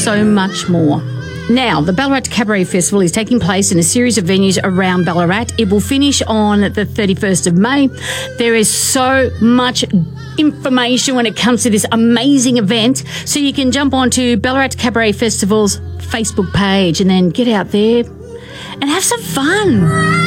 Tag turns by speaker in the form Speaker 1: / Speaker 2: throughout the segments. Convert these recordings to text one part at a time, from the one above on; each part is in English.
Speaker 1: so much more. Now, the Ballarat Cabaret Festival is taking place in a series of venues around Ballarat. It will finish on the 31st of May. There is so much information when it comes to this amazing event, so you can jump onto Ballarat Cabaret Festival's Facebook page and then get out there and have some fun.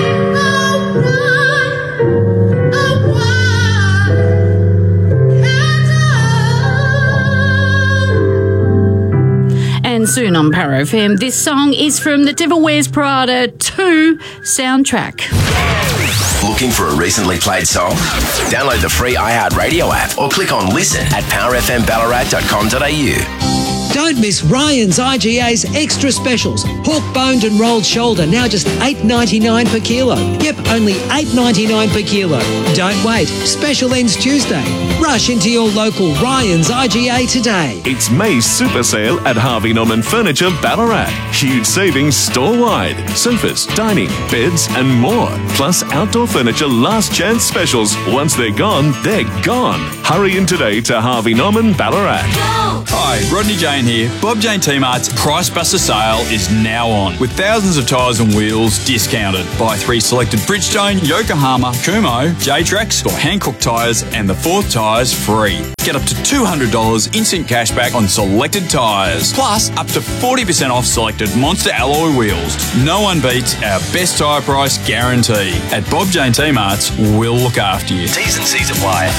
Speaker 1: And soon on Power FM, this song is from the Devil Wears Prada 2 soundtrack.
Speaker 2: Looking for a recently played song? Download the free iHeartRadio app or click on listen at powerfmballarat.com.au.
Speaker 3: Don't miss Ryan's IGA's extra specials. Pork boned and rolled shoulder, now just $8.99 per kilo. Yep, only $8.99 per kilo. Don't wait. Special ends Tuesday. Rush into your local Ryan's IGA today.
Speaker 4: It's May's super sale at Harvey Norman Furniture Ballarat. Huge savings store-wide. Sofas, dining, beds and more. Plus outdoor furniture last chance specials. Once they're gone, they're gone. Hurry in today to Harvey Norman Ballarat.
Speaker 5: Hi, Rodney Jane here. Bob Jane T-Mart's Price Buster sale is now on, with thousands of tyres and wheels discounted. Buy 3 selected Bridgestone, Yokohama, Kumho, J-Trax or Hankook tyres and the 4th tyres free. Get up to $200 instant cashback on selected tyres, plus up to 40% off selected Monster alloy wheels. No one beats our best tyre price guarantee. At Bob Jane T-Mart's, we'll look after you.
Speaker 2: T's and C's apply.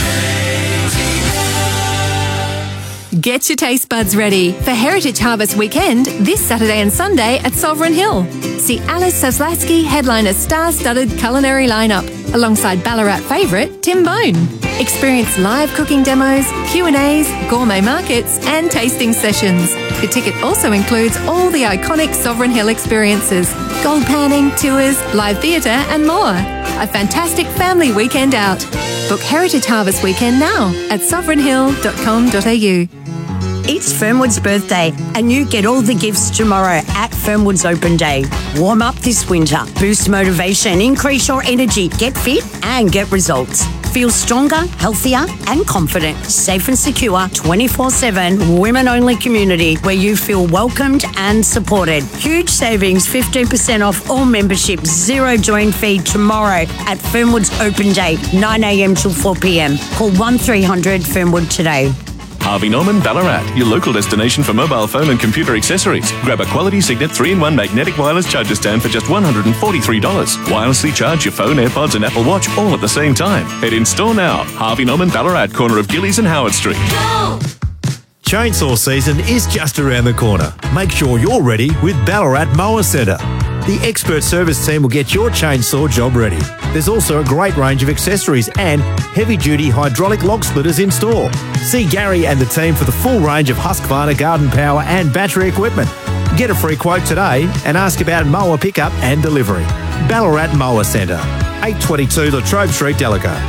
Speaker 6: Get your taste buds ready for Heritage Harvest Weekend this Saturday and Sunday at Sovereign Hill. See Alice Soslasky headline a star-studded culinary lineup alongside Ballarat favourite Tim Bone. Experience live cooking demos, Q&As, gourmet markets and tasting sessions. Your ticket also includes all the iconic Sovereign Hill experiences, gold panning, tours, live theatre and more. A fantastic family weekend out. Book Heritage Harvest Weekend now at sovereignhill.com.au.
Speaker 7: It's Fernwood's birthday and you get all the gifts tomorrow at Fernwood's Open Day. Warm up this winter, boost motivation, increase your energy, get fit and get results. Feel stronger, healthier and confident. Safe and secure, 24/7, women-only community where you feel welcomed and supported. Huge savings, 15% off all membership, 0 join fee tomorrow at Fernwood's Open Day, 9 a.m. till 4 p.m. Call 1300 Fernwood today.
Speaker 4: Harvey Norman Ballarat, your local destination for mobile phone and computer accessories. Grab a quality Signet 3-in-1 magnetic wireless charger stand for just $143. Wirelessly charge your phone, AirPods and Apple Watch all at the same time. Head in store now. Harvey Norman Ballarat, corner of Gillies and Howard Street.
Speaker 8: Go! Chainsaw season is just around the corner. Make sure you're ready with Ballarat Mower Centre. The expert service team will get your chainsaw job ready. There's also a great range of accessories and heavy-duty hydraulic log splitters in store. See Gary and the team for the full range of Husqvarna garden power and battery equipment. Get a free quote today and ask about mower pickup and delivery. Ballarat Mower Centre, 822 Latrobe Street, Delago.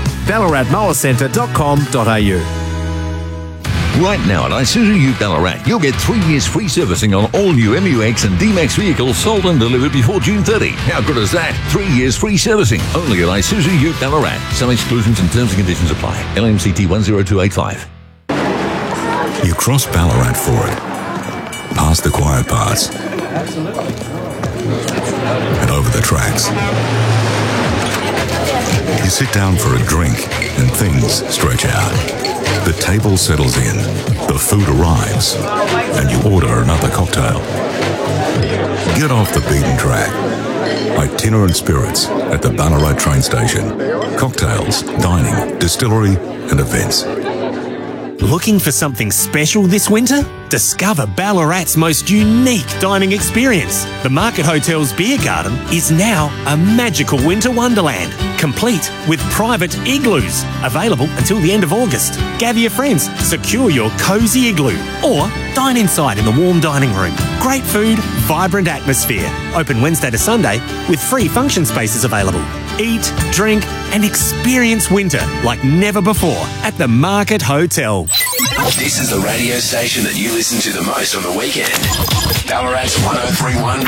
Speaker 8: ballaratmowercentre.com.au.
Speaker 9: Right now at Isuzu Ute Ballarat, you'll get 3 years free servicing on all new MUX and D-Max vehicles sold and delivered before June 30. How good is that? 3 years free servicing only at Isuzu Ute Ballarat. Some exclusions and terms and conditions apply. LMCT 10285.
Speaker 10: You cross Ballarat for it, past the quiet parts, and over the tracks. You sit down for a drink and things stretch out. The table settles in, the food arrives, and you order another cocktail. Get off the beaten track. Itinerant Spirits at the Ballarat train station. Cocktails, dining, distillery, and events.
Speaker 11: Looking for something special this winter? Discover Ballarat's most unique dining experience. The Market Hotel's Beer Garden is now a magical winter wonderland, complete with private igloos, available until the end of August. Gather your friends, secure your cosy igloo, or dine inside in the warm dining room. Great food, vibrant atmosphere. Open Wednesday to Sunday with free function spaces available. Eat, drink and experience winter like never before at the Market Hotel.
Speaker 2: This is the radio station that you listen to the most on the weekend. Ballarat's 1031